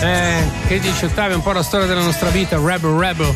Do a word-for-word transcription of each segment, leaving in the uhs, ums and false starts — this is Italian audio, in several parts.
Eh, che dice Ottavio, un po' la storia della nostra vita, Rebel Rebel.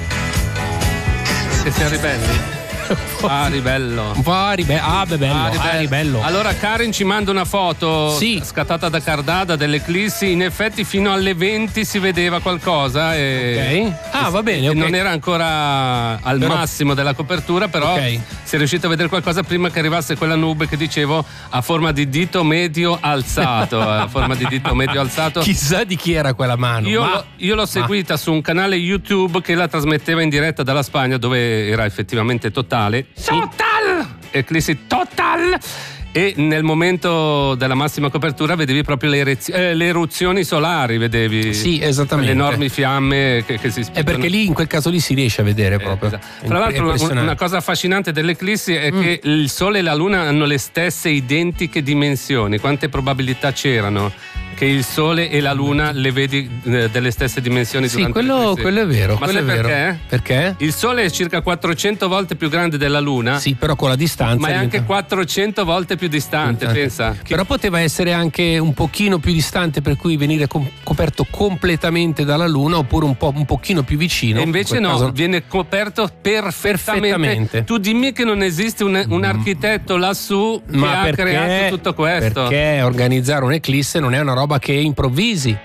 Che siamo ribelli. Ah, ribello. Un po' ribe- ah, beh, bello. Ah, ribello. Ah, ribello. Allora Karin ci manda una foto sì. scattata da Cardada dell'eclissi. In effetti fino alle venti si vedeva qualcosa e ok. Ah, va bene, okay. Non era ancora al però... massimo della copertura, però okay. si è riuscito a vedere qualcosa prima che arrivasse quella nube che dicevo a forma di dito medio alzato. A forma di dito medio alzato. Chissà di chi era quella mano. Io, ma... lo, io l'ho seguita ma... su un canale YouTube che la trasmetteva in diretta dalla Spagna, dove era effettivamente totale. Sì. Total! Eclissi total! E nel momento della massima copertura vedevi proprio le, erez- eh, le eruzioni solari, vedevi? Sì, esattamente. Le enormi fiamme che, che si spingono. È perché lì, in quel caso lì, si riesce a vedere proprio. Eh, esatto. Tra l'altro una, una cosa affascinante dell'eclissi è mm. che il Sole e la Luna hanno le stesse identiche dimensioni. Quante probabilità c'erano che il Sole e la Luna le vedi eh, delle stesse dimensioni? Sì, durante quello, quello è vero. Ma quello sai è vero. perché? Perché? Il Sole è circa quattrocento volte più grande della Luna. Sì, però con la distanza. Ma è diventa... anche quattrocento volte più distante, pensa. Però poteva essere anche un pochino più distante, per cui venire com- coperto completamente dalla Luna, oppure un po' un pochino più vicino. E invece no, caso... viene coperto perfettamente. perfettamente. Tu dimmi che non esiste un, un architetto lassù che Ma ha perché, creato tutto questo. Perché organizzare un'eclisse non è una roba che improvvisi.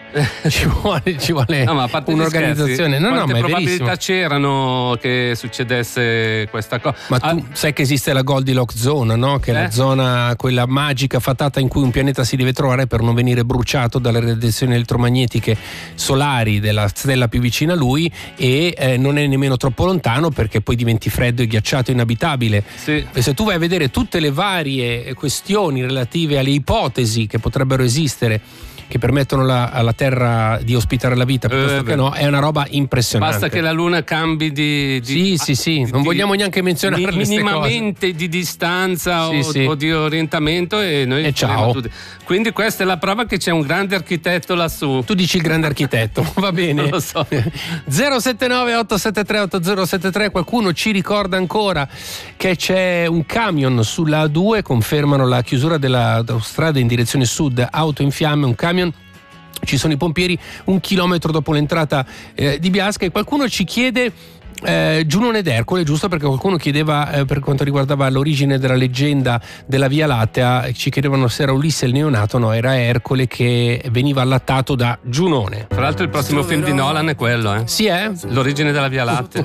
Ci vuole, ci vuole no, ma un'organizzazione. Scherzi, no, quante no, ma probabilità c'erano che succedesse questa cosa? Ma tu ah, sai che esiste la Goldilocks Zone, no? Che è eh? la zona, quella magica fatata in cui un pianeta si deve trovare per non venire bruciato dalle radiazioni elettromagnetiche solari della stella più vicina a lui, e eh, non è nemmeno troppo lontano, perché poi diventi freddo e ghiacciato, inabitabile. Sì. E se tu vai a vedere tutte le varie questioni relative alle ipotesi che potrebbero esistere, che permettono la, alla Terra di ospitare la vita piuttosto eh, che no, è una roba impressionante. Basta che la Luna cambi di, di sì sì sì di, non vogliamo neanche menzionare di, minimamente di distanza sì, o, sì. o di orientamento e noi e ciao. Tutti. Quindi questa è la prova che c'è un grande architetto lassù. Tu dici il grande architetto, va bene. Non lo so. zero sette nove otto sette tre otto zero sette tre. Qualcuno ci ricorda ancora che c'è un camion sulla A due, confermano la chiusura della strada in direzione sud, auto in fiamme, un camion. Ci sono i pompieri un chilometro dopo l'entrata eh, di Biasca, e qualcuno ci chiede eh, Giunone d'Ercole, giusto, perché qualcuno chiedeva eh, per quanto riguardava l'origine della leggenda della Via Lattea, ci chiedevano se era Ulisse il neonato. No, era Ercole che veniva allattato da Giunone. Tra l'altro il prossimo film di Nolan è quello, eh? Sì, eh? L'origine della Via Lattea.